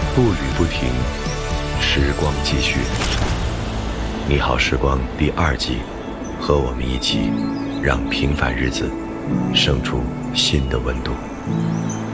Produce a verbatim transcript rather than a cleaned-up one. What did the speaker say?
步履不停，时光继续。你好，时光第二季，和我们一起，让平凡日子生出新的温度。